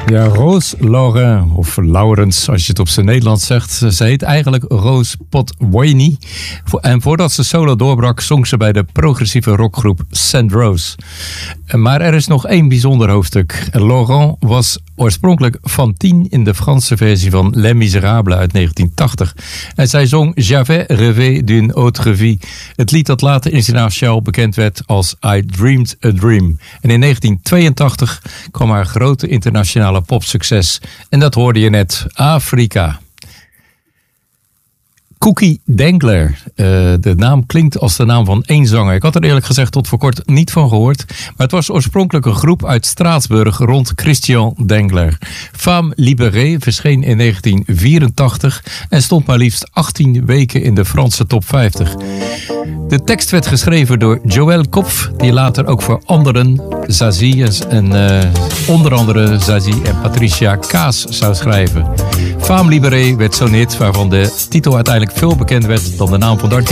Ja, Rose Lauren, of Laurens als je het op zijn Nederlands zegt. Ze heet eigenlijk Rose Potwoiny. En voordat ze solo doorbrak, zong ze bij de progressieve rockgroep St. Rose. Maar er is nog één bijzonder hoofdstuk. Laurent was oorspronkelijk Fantine in de Franse versie van Les Miserables uit 1980. En zij zong J'avais rêvé d'une autre vie. Het lied dat later internationaal bekend werd als I Dreamed a Dream. En in 1982 kwam haar grote internationale popsucces. En dat hoorde je net, Afrika. Cookie Dengler. De naam klinkt als de naam van één zanger. Ik had er eerlijk gezegd tot voor kort niet van gehoord. Maar het was oorspronkelijk een groep uit Straatsburg rond Christian Dengler. Femme Libérée verscheen in 1984 en stond maar liefst 18 weken in de Franse top 50. De tekst werd geschreven door Joël Kopf, die later ook voor anderen, Zazie en onder andere Zazie en Patricia Kaas zou schrijven. Femme Libérée werd zo'n hit waarvan de titel uiteindelijk veel bekender werd dan de naam van de artiest.